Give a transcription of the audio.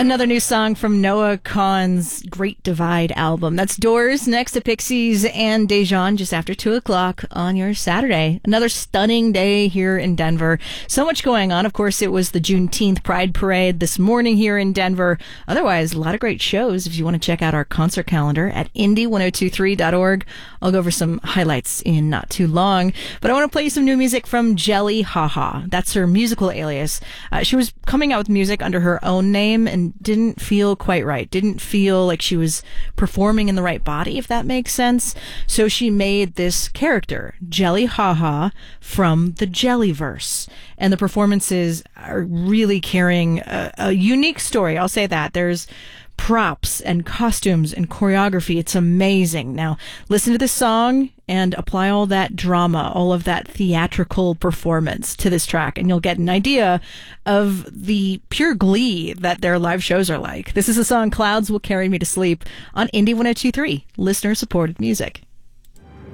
Another new song from Noah Kahan's Great Divide album. That's Doors, next to Pixies and Dejan, just after 2 o'clock on your Saturday. Another stunning day here in Denver. So much going on. Of course, it was the Juneteenth Pride Parade this morning here in Denver. Otherwise, a lot of great shows if you want to check out our concert calendar at indy1023.org. I'll go over some highlights in not too long. But I want to play you some new music from Jelly Haha. That's her musical alias. She was coming out with music under her own name and didn't feel quite right. Didn't feel like she was performing in the right body, if that makes sense. So she made this character, Jelly Haha, from the Jellyverse. And the performances are really carrying a unique story. I'll say that. There's props and costumes and choreography. It's amazing. Now, listen to this song and apply all that drama, all of that theatrical performance to this track, and you'll get an idea of the pure glee that their live shows are like. This is the song Clouds Will Carry Me to Sleep on Indy 1023, listener-supported music.